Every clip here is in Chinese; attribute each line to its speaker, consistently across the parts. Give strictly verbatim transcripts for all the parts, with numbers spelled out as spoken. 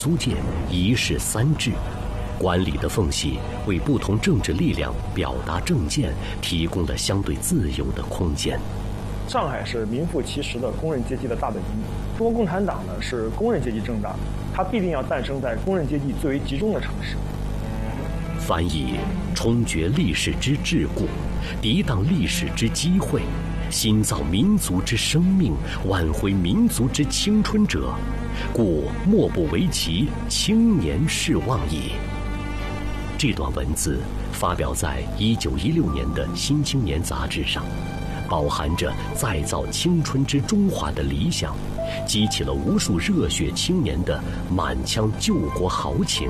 Speaker 1: 租界一市三制，管理的缝隙为不同政治力量表达政见提供了相对自由的空间。
Speaker 2: 上海是名副其实的工人阶级的大本营，中国共产党呢是工人阶级政党，它必定要诞生在工人阶级最为集中的城市。
Speaker 1: 凡以冲决历史之桎梏，涤荡历史之机会，新造民族之生命，挽回民族之青春者，故莫不为其青年事望矣。这段文字发表在一九一六年的《新青年》杂志上，饱含着再造青春之中华的理想，激起了无数热血青年的满腔救国豪情。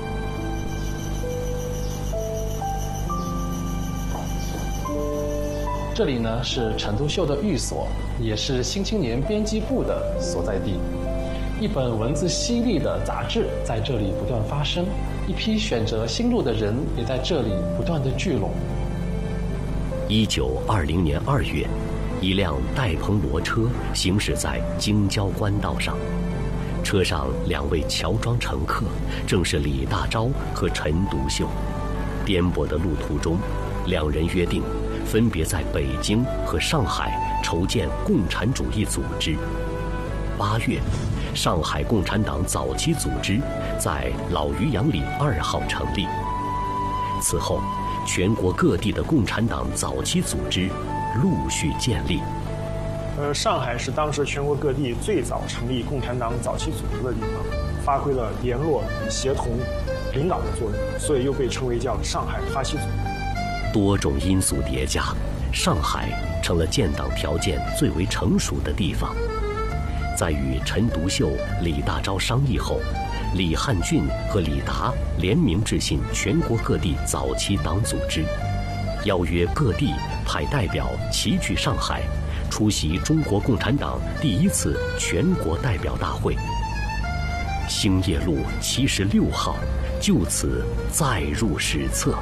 Speaker 3: 这里呢是陈独秀的寓所，也是《新青年》编辑部的所在地。一本文字犀利的杂志在这里不断发生，一批选择新路的人也在这里不断的聚拢。
Speaker 1: 一九二零年二月，一辆带棚骡车行驶在京郊官道上，车上两位乔装乘客正是李大钊和陈独秀。颠簸的路途中，两人约定分别在北京和上海筹建共产主义组织。八月，上海共产党早期组织在老余杨里二号成立。此后，全国各地的共产党早期组织陆续建立。
Speaker 2: 呃，上海是当时全国各地最早成立共产党早期组织的地方，发挥了联络、协同、领导的作用，所以又被称为叫上海发起组织。
Speaker 1: 多种因素叠加，上海成了建党条件最为成熟的地方。在与陈独秀、李大钊商议后，李汉俊和李达联名致信全国各地早期党组织，邀约各地派代表齐聚上海，出席中国共产党第一次全国代表大会。兴业路七十六号就此载入史册。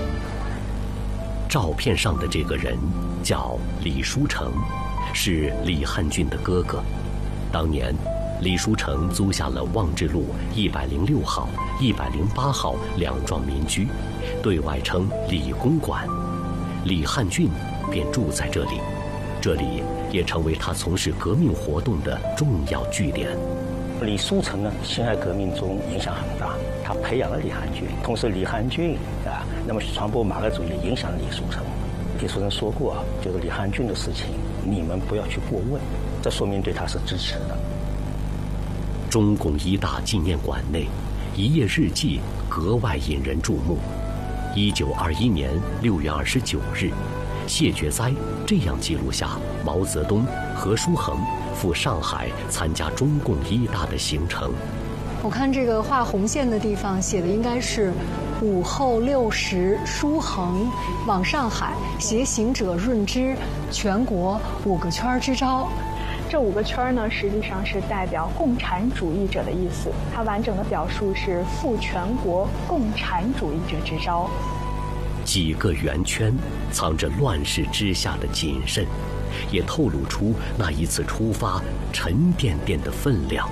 Speaker 1: 照片上的这个人叫李书成，是李汉俊的哥哥。当年，李书成租下了望志路一百零六号、一百零八号两幢民居，对外称李公馆。李汉俊便住在这里，这里也成为他从事革命活动的重要据点。
Speaker 4: 李书成呢，辛亥革命中影响很大，他培养了李汉俊，同时李汉俊啊，那么传播马克主义影响了李书成。李书成说过啊，就是李汉俊的事情，你们不要去过问，这说明对他是支持的。
Speaker 1: 中共一大纪念馆内，一页日记格外引人注目。一九二一年六月二十九日，谢觉哉这样记录下毛泽东、何书衡赴上海参加中共一大的行程。
Speaker 5: 我看这个画红线的地方写的应该是午后六时，书衡往上海携行者润之，全国五个圈之招。
Speaker 6: 这五个圈呢，实际上是代表共产主义者的意思。它完整的表述是赴全国共产主义者之招。
Speaker 1: 几个圆圈藏着乱世之下的谨慎，也透露出那一次出发沉甸甸的分量。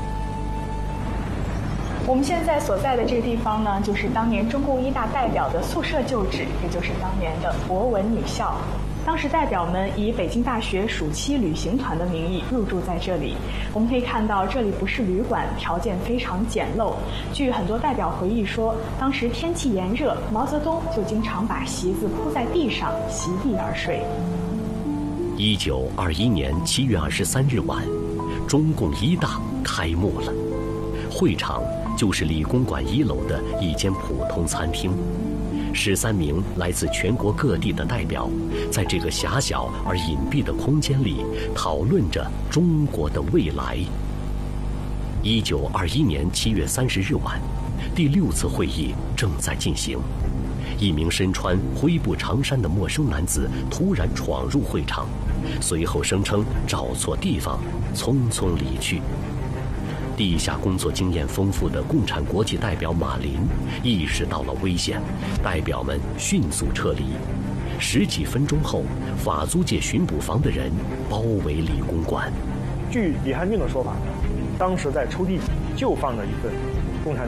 Speaker 6: 我们现在所在的这个地方呢，就是当年中共一大代表的宿舍旧址，也就是当年的博文女校。当时代表们以北京大学暑期旅行团的名义入住在这里。我们可以看到，这里不是旅馆，条件非常简陋。据很多代表回忆说，当时天气炎热，毛泽东就经常把席子铺在地上，席地而睡。
Speaker 1: 一九二一年七月二十三日晚，中共一大开幕了。会场就是理工馆一楼的一间普通餐厅。十三名来自全国各地的代表，在这个狭小而隐蔽的空间里，讨论着中国的未来。一九二一年七月三十日晚，第六次会议正在进行。一名身穿灰布长衫的陌生男子突然闯入会场，随后声称找错地方，匆匆离去。地下工作经验丰富的共产国际代表马林意识到了危险，代表们迅速撤离。十几分钟后，法租界巡捕房的人包围理工馆。
Speaker 2: 据李汉俊的说法，当时在抽屉里就放着一份